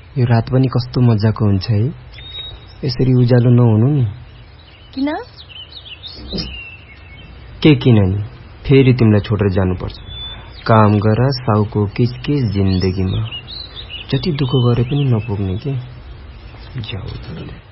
यो रात पनि कस्तो मजाको हुन्छ है। यसरी उज्यालो नहुनु नि। किन? के किन नि, फेरि तिमीलाई छोडेर जानुपर्छ। काम गर साउको किचकिच जिन्दगीमा, जति दुःख गरे पनि नपुग्ने के। जाऊ।